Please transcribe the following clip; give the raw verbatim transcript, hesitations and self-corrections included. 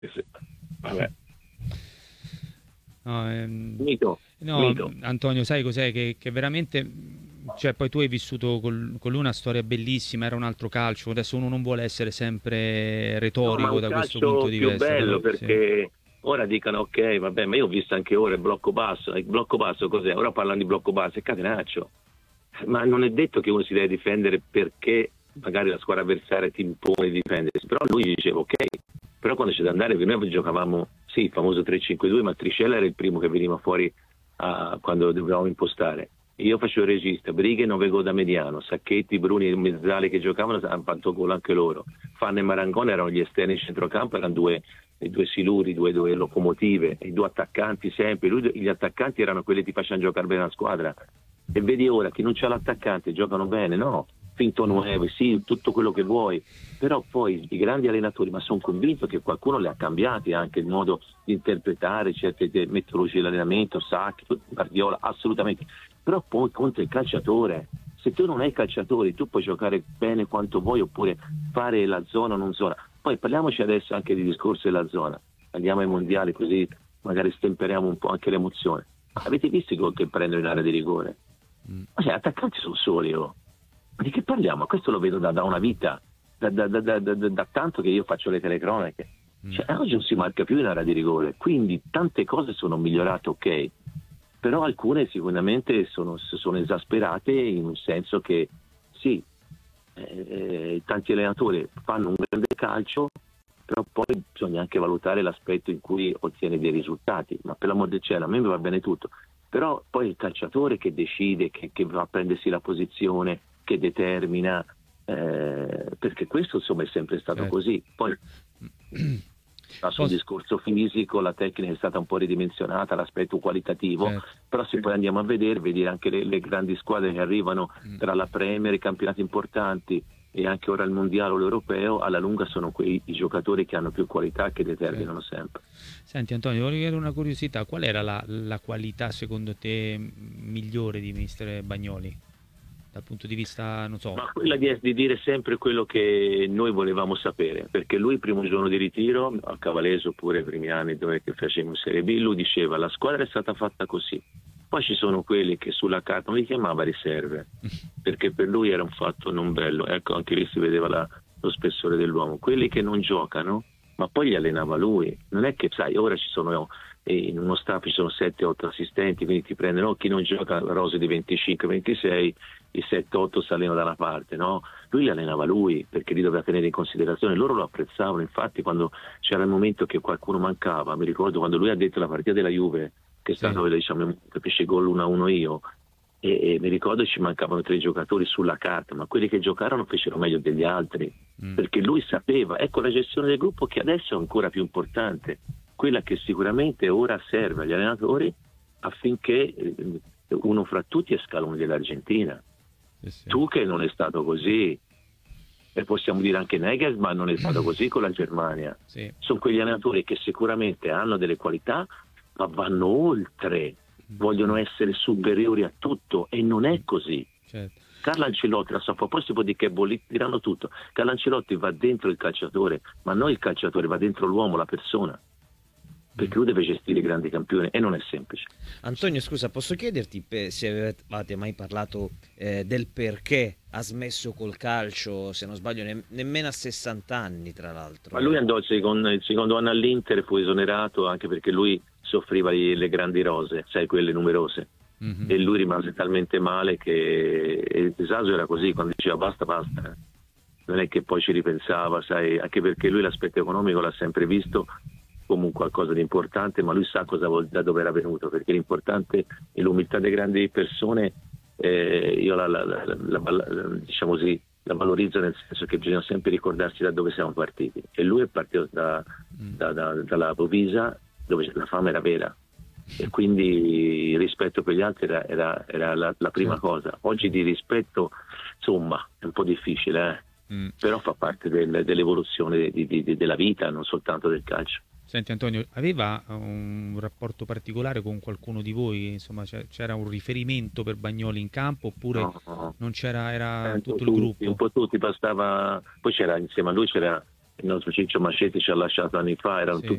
Vabbè. No, ehm, Mito, no, mito. Antonio, sai cos'è? Che, che veramente, cioè, poi tu hai vissuto col- con lui una storia bellissima, era un altro calcio. Adesso uno non vuole essere sempre No, ma è retorico un da questo punto calcio di più vista, però bello sì. perché ora dicono ok, vabbè, ma io ho visto anche ora il blocco basso. Il blocco basso cos'è? Ora parlano di blocco basso, è catenaccio. Ma non è detto che uno si deve difendere perché magari la squadra avversaria ti impone di difendersi, però lui diceva ok, però quando c'è da andare, perché noi giocavamo, sì, il famoso tre cinque due, ma Triscella era il primo che veniva fuori ah, quando dovevamo impostare. Io facevo il regista, Brighe non vengo da mediano, Sacchetti, Bruni e Mezzali che giocavano hanno fatto gol anche loro. Fanno e Marangone erano gli esterni in centrocampo, erano due, i due siluri, due, due locomotive, i due attaccanti sempre. Lui, gli attaccanti erano quelli che ti facevano giocare bene la squadra. E vedi ora che non c'è l'attaccante, giocano bene, no? Finto nuove, sì, tutto quello che vuoi, però poi i grandi allenatori, ma sono convinto che qualcuno li ha cambiati anche il modo di interpretare certe metodologie dell'allenamento, Sacchi, Guardiola, assolutamente, però poi conta il calciatore. Se tu non hai calciatori, tu puoi giocare bene quanto vuoi oppure fare la zona o non zona. Poi parliamoci adesso anche di discorso della zona, andiamo ai mondiali così magari stemperiamo un po' anche l'emozione. Avete visto i gol che prendono in area di rigore? Mm. Ma cioè, attaccanti sono soli, oh. Ma di che parliamo? Questo lo vedo da, da una vita, da, da, da, da, da, da tanto che io faccio le telecronache. Mm. Cioè, oggi non si marca più in area di rigore, quindi tante cose sono migliorate, ok, però alcune sicuramente sono, sono esasperate in un senso che sì, eh, tanti allenatori fanno un grande calcio, però poi bisogna anche valutare l'aspetto in cui ottiene dei risultati, ma per l'amor del cielo a me va bene tutto, però poi il calciatore che decide, che, che va a prendersi la posizione, che determina, eh, perché questo insomma è sempre stato Certo. così. Poi ma sul Posso- discorso fisico la tecnica è stata un po' ridimensionata, l'aspetto qualitativo, certo. però se poi andiamo a vedere, vedere anche le, le grandi squadre che arrivano Mm. tra la Premier, i campionati importanti e anche ora il mondiale o l'europeo, alla lunga sono quei i giocatori che hanno più qualità che Certo. determinano sempre. Senti Antonio, volevo chiedere una curiosità, qual era la, la qualità secondo te migliore di mister Bagnoli? Dal punto di vista, non so. Ma quella di, di dire sempre quello che noi volevamo sapere, perché lui il primo giorno di ritiro, a Cavaleso oppure i primi anni dove che facevamo Serie B, lui diceva la squadra è stata fatta così. Poi ci sono quelli che sulla carta non li chiamava riserve, perché per lui era un fatto non bello. Ecco, anche lì si vedeva la- lo spessore dell'uomo. Quelli che non giocano, ma poi li allenava lui. Non è che, sai, ora ci sono eh, in uno staff ci sono sette otto assistenti, quindi ti prendono oh, chi non gioca rose di venticinque ventisei, i sette otto si allenano da una parte, no? Lui li allenava lui perché li doveva tenere in considerazione, loro lo apprezzavano, infatti quando c'era il momento che qualcuno mancava, mi ricordo quando lui ha detto la partita della Juve, che è Sì. stato diciamo, capisce gol uno a uno io, e, e mi ricordo ci mancavano tre giocatori sulla carta, ma quelli che giocarono fecero meglio degli altri, Mm. perché lui sapeva, ecco la gestione del gruppo che adesso è ancora più importante, quella che sicuramente ora serve agli allenatori affinché eh, uno fra tutti è scalone dell'Argentina. Sì, sì. Tu che non è stato così, e possiamo dire anche Nagelsmann non è stato così con la Germania. Sì. Sono quegli allenatori che sicuramente hanno delle qualità, ma vanno oltre, vogliono essere superiori a tutto e non è così. Certo. Carlo Ancelotti, la so, poi si può dire che è bollito, diranno tutto. Carlo Ancelotti va dentro il calciatore, ma non il calciatore, va dentro l'uomo, la persona, perché lui deve gestire i grandi campioni e non è semplice. Antonio, scusa, posso chiederti pe- se avevate mai parlato eh, del perché ha smesso col calcio, se non sbaglio, ne- nemmeno a sessanta anni, tra l'altro. Ma lui andò il secondo, il secondo anno all'Inter e fu esonerato anche perché lui soffriva di- le grandi rose, sai, quelle numerose. Mhm. E lui rimase talmente male che e il disagio era così, quando diceva basta, basta. Non è che poi ci ripensava, sai, anche perché lui l'aspetto economico l'ha sempre visto come un qualcosa di importante, ma lui sa cosa vuol, da dove era venuto, perché l'importante è l'umiltà delle grandi persone, eh, io la, la, la, la, la, diciamo così, la valorizzo nel senso che bisogna sempre ricordarsi da dove siamo partiti. E lui è partito da, da, da, dalla Bovisa, dove la fama era vera. E quindi il rispetto per gli altri era, era, era la, la prima Certo. cosa. Oggi di rispetto, insomma, è un po' difficile, eh? Mm. Però fa parte del- dell'evoluzione di- di- di- della vita, non soltanto del calcio. Senti Antonio, aveva un rapporto particolare con qualcuno di voi? Insomma, c'è- c'era un riferimento per Bagnoli in campo oppure No, no. non c'era, Eh, era un po' tutto il tutti, un gruppo? po' tutti, bastava. Poi c'era insieme a lui c'era il nostro Ciccio Mascetti ci ha lasciato anni fa, erano Sì. tutti